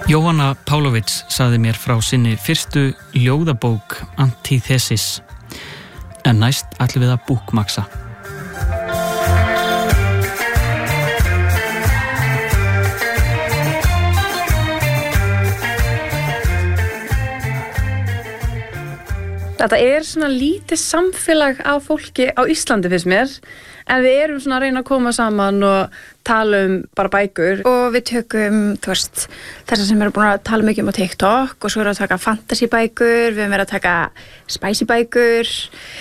Jóhanna Pálovits sagði mér frá sinni fyrstu ljóðabók Antíthesis, en næst ætlum við að búkmaksa. Þetta svona lítið samfélag af fólki á Íslandi finnst mér, en við erum svona að reyna að koma saman og tala bara bækur og við tökum, þessar sem eru búin að tala mikið á TikTok og svo erum við að taka fantasybækur, við erum verið að taka spicy bækur,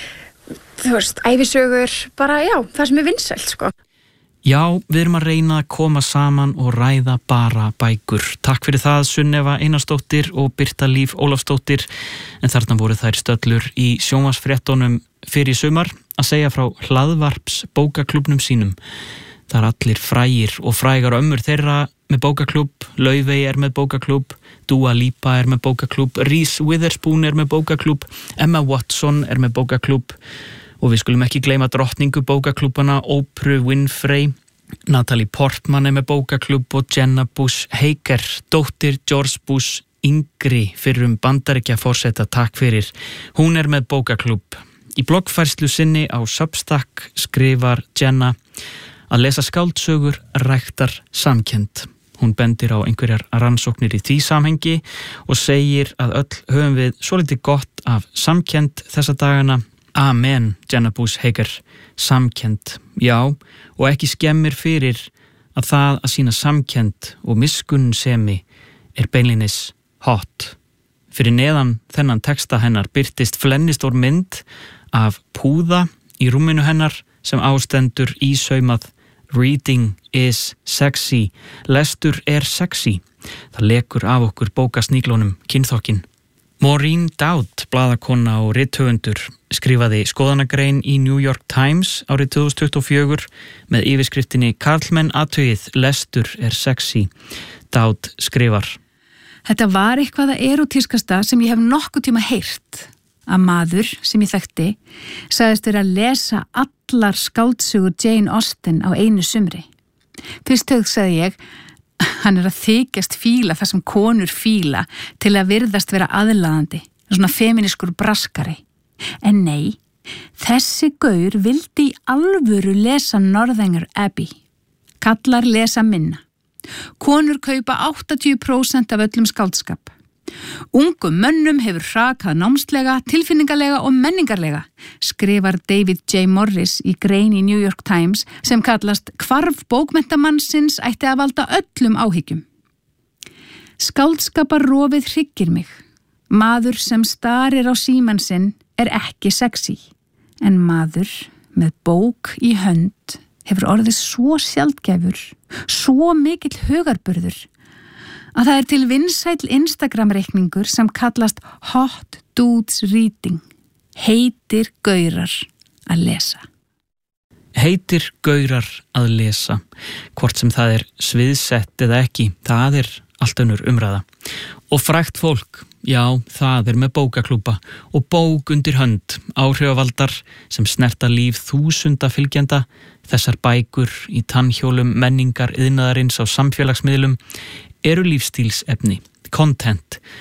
ævisögur, það sem vinsælt, sko. Já, við erum að reyna að koma saman og ræða bara bækur. Takk fyrir það, Sunneva Einarsdóttir og Birta Líf Ólafsdóttir, en þarna voru þær stöllur í sjónvarpsfréttunum fyrir sumar að segja frá hlaðvarps bókaklúbnum sínum. Það er allir frægir og frægar ömmur þeirra með bókaklúb, Laufey er með bókaklúb, Dua Lipa er með bókaklúb, Reese Witherspoon er með bókaklúb, Emma Watson er með bókaklúb, og við skulum ekki gleyma drottningu bókaklúbana Oprah Winfrey, Natalie Portman er með bókaklúb og Jenna Bush Hager, dóttir George Bush yngri fyrrum Bandaríkjaforseta, takk fyrir. Hún er með bókaklúb. Í bloggfærslu sinni á Substack skrifar Jenna að lesa skáldsögur ræktar samkennd. Hún bendir á einhverjar rannsóknir í því samhengi og segir að öll höfum við svolítið gott af samkennd þessa dagana. Amen, Jenna Bush Hager, samkennd, já, og ekki skemmir fyrir að það að sýna samkennd og miskunnsemi er beinlínis hot. Fyrir neðan þennan texta hennar birtist flennistór mynd af púða í rúminu hennar sem ástendur ísaumað Reading is sexy, lestur er sexy. Það lekur af okkur bókasníklónum kynþokkin. Maureen Dowd, blaðakona og rithöfundur, skrifaði skoðanagrein í New York Times árið 2024 með yfirskriftinni Karlmenn athugið, lestur er sexy. Dowd skrifar: Þetta var eitthvað að erótískasta sem ég hef nokkuð tíma heyrt. Að maður sem ég þekkti sagðist vera að lesa allar skáldsögur Jane Austen á einu sumri. Fyrst sagði ég, hann er að þykjast fíla það sem konur fíla til að virðast vera aðlaðandi, svona feminískur braskari. En nei, þessi gaur vildi í alvöru lesa Northanger Abbey. Kallar lesa minna. Konur kaupa 80% af öllum skáldskap. Ungum mönnum hefur hrakað námslega, tilfinningalega og menningarlega, skrifar David J. Morris í grein í New York Times sem kallast Hvarf bókmenntamannsins ætti að valda öllum áhyggjum. Skáldskaparrofið hryggir mig. Maður sem starir á símann sinn er ekki sexy, en maður með bók í hönd hefur orðið svo sjaldgæfur, svo mikill hugarburður, að það er til vinsæll Instagram-reikningur sem kallast Hot Dudes Reading. Heitir gaurar að lesa. Heitir gaurar að lesa. Hvort sem það er sviðsett eða ekki, það er allt önnur umræða. Og frægt fólk, já, það er með bókaklúba og bók undir hönd, áhrifavaldar sem snerta líf þúsunda fylgjenda, þessar bækur í tannhjólum menningar iðnaðarins á samfélagsmiðlum eru lífstílsefni, content